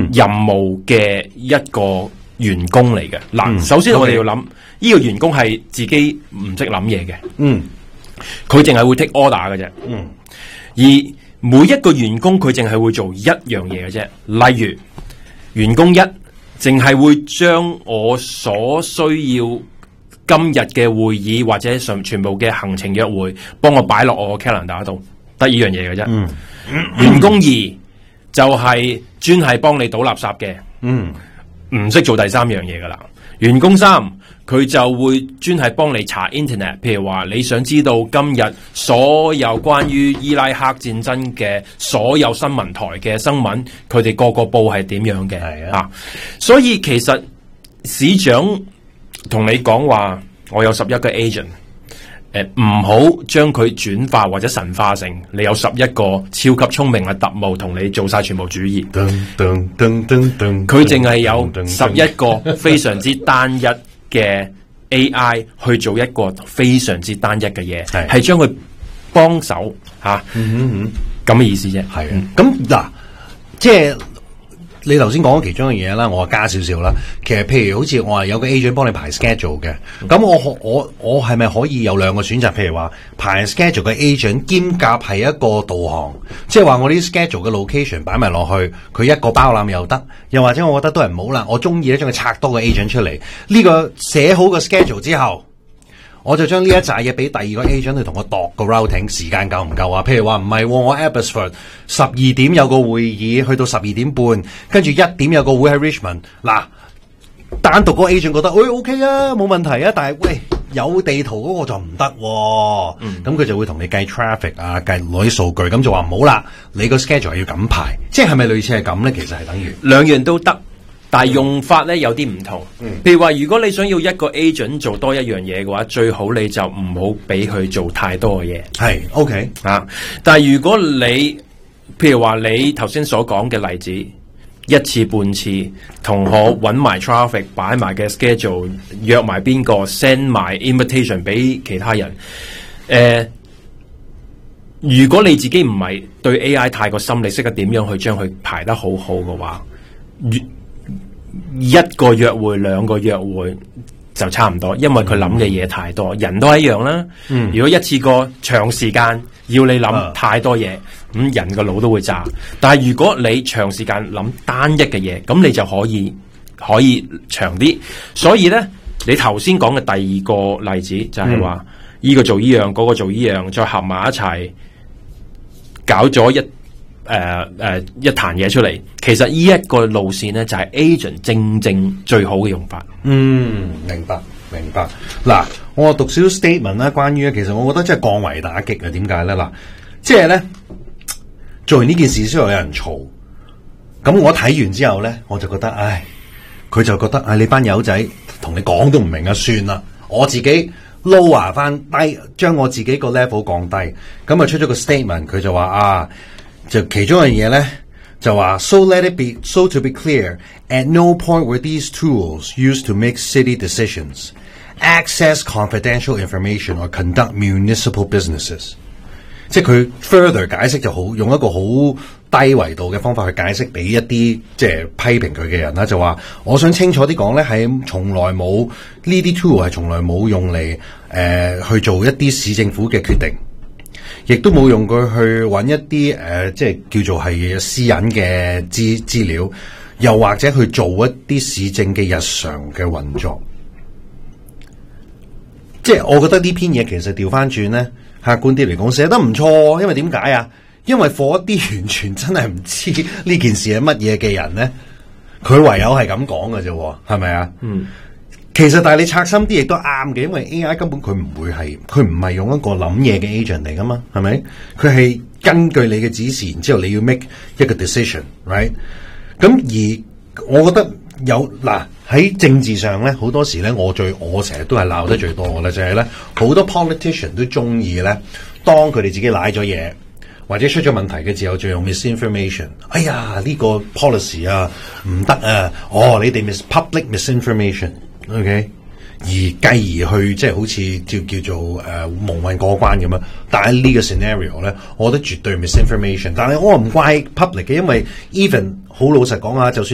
任務嘅一個員工嚟嘅。嗱，首先我哋要諗呢個員工係自己唔識諗嘢嘅，佢淨係會 take order 嘅啫，而每一個員工佢淨係會做一樣嘢嘅啫。例如員工一淨係會將我所需要今日嘅會議或者全部嘅行程約會幫我擺落我個 calendar 度，得呢樣嘢嘅啫。員工二就係專係幫你倒垃圾嘅，唔識做第三樣嘢噶啦。員工三佢就會專係幫你查 internet， 譬如話你想知道今日所有關於伊拉克戰爭嘅所有新聞台嘅新聞，佢哋個報係點樣嘅啊？所以其實市長同你講話，我有11個 agent。唔好將佢轉化或者神化成你有11個超級聰明嘅特務同你做晒全部主意。佢淨係有11個非常之單一嘅 AI 去做一個非常之單一嘅嘢，係將佢幫手吓，咁嘅意思啫。 係咁嗱，即係。你頭先講咗其中嘅嘢啦，我加少少啦。其實譬如好似我話有個 agent 幫你排 schedule 嘅，咁我係咪可以有兩個選擇？譬如話排 schedule 嘅 agent 兼夾係一個導航，即係話我啲 schedule 嘅 location 擺埋落去，佢一個包攬又得。又或者我覺得都係唔好啦，我中意咧將佢拆多個 agent 出嚟。呢個寫好個 schedule 之後，我就將呢一紮嘢俾第二個 agent 去同我度個 routing， 時間夠唔夠啊？譬如話唔係，我 Abbotsford 12點有個會議，去到12點半，跟住1點有個會喺 Richmond。嗱，單獨嗰個 agent 覺得，OK 啊，冇問題啊，但係喂有地圖嗰個就唔得喎。咁佢就會同你計 traffic 啊，計攞啲數據，咁就話唔好啦，你個 schedule 係要咁排，即係咪類似係咁咧？其實係等於兩樣都得。但係用法咧有啲唔同，譬如話如果你想要一個 agent 做多一樣嘢嘅話，最好你就唔好俾佢做太多嘅嘢。 係 OK 啊，但係如果你譬如話你頭先所講嘅例子，一次半次同我揾埋 traffic 擺埋嘅 schedule， 約埋邊個 send 埋 invitation 俾其他人，如果你自己唔係對 AI 太過深，你識得點樣去將佢排得好好嘅話，一個約會2個約會就差唔多，因為佢諗嘅嘢太多，人都係一樣啦。如果一次過長時間要你諗太多嘢，咁人個腦都會炸。但係如果你長時間諗單一嘅嘢，咁你就可以長啲。所以咧，你頭先講嘅第二個例子就係話，呢個做呢樣，嗰個做呢樣，再合埋一齊搞咗一壇嘢出嚟，其實呢一個路線咧就係 agent 正最好嘅用法。 明白。嗱，我讀少少 statement 啦，關於其實我覺得真係降維打擊啊！點解咧？嗱，即係咧做完呢件事之後有人嘈，咁我睇完之後咧，我就覺得，佢就覺得，你班友仔同你講都唔明啊，算啦，我自己 lower 翻低，將我自己個 level 降低，咁啊出咗個 statement， 佢就話就其中一樣嘢咧，就話 so to be clear, at no point were these tools used to make city decisions, access confidential information or conduct municipal businesses。即係佢 further 解釋就好，用一個好低維度嘅方法去解釋俾一啲即係批評佢嘅人啦，就話我想清楚啲講咧，係從來冇呢啲 tool 係從來冇用嚟去做一啲市政府嘅決定。亦都冇用佢去揾一啲即係叫做係私隱嘅資料，又或者去做一啲市政嘅日常嘅運作。即係我覺得呢篇嘢其實調翻轉咧，客觀啲嚟講寫得唔錯，因為點解啊？因為for一啲完全真係唔知呢件事係乜嘢嘅人咧，佢唯有係咁講嘅啫，係咪啊？其實但係你拆深啲亦都啱嘅，因為 AI 根本佢唔係用一個諗嘢嘅 agent 嚟噶嘛，係咪？佢係根據你嘅指示，然之後你要 make 一個 decision，right？ 咁而我覺得喺政治上咧，好多時咧，我成日都係鬧得最多嘅咧，就係咧好多 politician 都中意咧，當佢哋自己賴咗嘢或者出咗問題嘅時候，就用 misinformation。哎呀，呢個 policy 啊唔得啊！你哋public misinformation。OK， 而繼而去即係好似叫做蒙混過關咁樣，但係呢個 scenario 咧，我覺得絕對 misinformation。但係我唔怪 public 嘅，因為 even 好老實講啊，就算